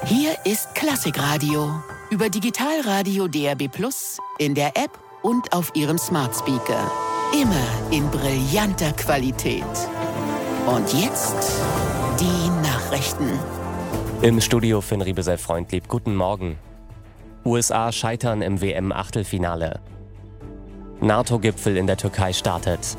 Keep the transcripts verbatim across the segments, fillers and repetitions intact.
Hier ist Klassikradio. Über Digitalradio D A B plus, in der App und auf Ihrem Smart Speaker. Immer in brillanter Qualität. Und jetzt die Nachrichten. Im Studio Finn Riebesell-Freundlieb. Guten Morgen. U S A scheitern im W M-Achtelfinale. NATO-Gipfel in der Türkei startet.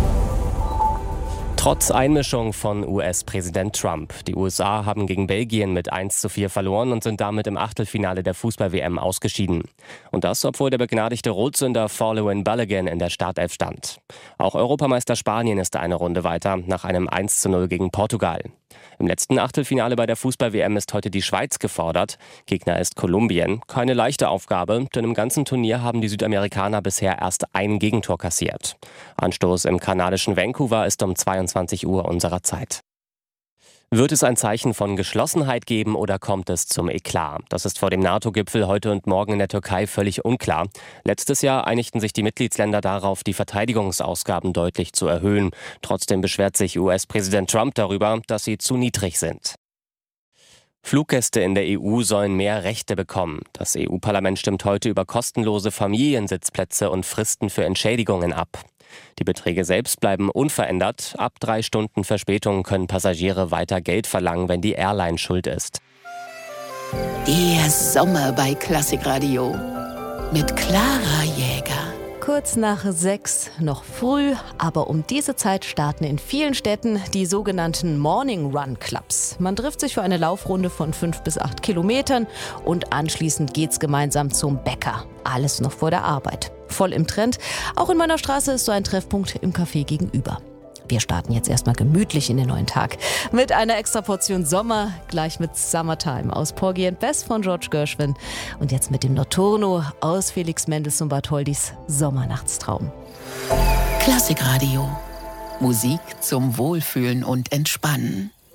Trotz Einmischung von U S-Präsident Trump. Die U S A haben gegen Belgien mit eins zu vier verloren und sind damit im Achtelfinale der Fußball-W M ausgeschieden. Und das, obwohl der begnadigte Rotsünder Folarin Balogun in der Startelf stand. Auch Europameister Spanien ist eine Runde weiter, nach einem eins zu null gegen Portugal. Im letzten Achtelfinale bei der Fußball-W M ist heute die Schweiz gefordert. Gegner ist Kolumbien. Keine leichte Aufgabe, denn im ganzen Turnier haben die Südamerikaner bisher erst ein Gegentor kassiert. Anstoß im kanadischen Vancouver ist um zweiundzwanzig Uhr unserer Zeit. Wird es ein Zeichen von Geschlossenheit geben oder kommt es zum Eklat? Das ist vor dem NATO-Gipfel heute und morgen in der Türkei völlig unklar. Letztes Jahr einigten sich die Mitgliedsländer darauf, die Verteidigungsausgaben deutlich zu erhöhen. Trotzdem beschwert sich U S-Präsident Trump darüber, dass sie zu niedrig sind. Fluggäste in der E U sollen mehr Rechte bekommen. Das E U-Parlament stimmt heute über kostenlose Familiensitzplätze und Fristen für Entschädigungen ab. Die Beträge selbst bleiben unverändert. Ab drei Stunden Verspätung können Passagiere weiter Geld verlangen, wenn die Airline schuld ist. Der Sommer bei Klassikradio mit Clara Jäger. Kurz nach sechs, noch früh, aber um diese Zeit starten in vielen Städten die sogenannten Morning Run Clubs. Man trifft sich für eine Laufrunde von fünf bis acht Kilometern und anschließend geht's gemeinsam zum Bäcker. Alles noch vor der Arbeit. Voll im Trend. Auch in meiner Straße ist so ein Treffpunkt im Café gegenüber. Wir starten jetzt erstmal gemütlich in den neuen Tag. Mit einer extra Portion Sommer, gleich mit Summertime aus Porgy and Bess von George Gershwin. Und jetzt mit dem Notturno aus Felix Mendelssohn Bartholdys Sommernachtstraum. Klassikradio. Musik zum Wohlfühlen und Entspannen.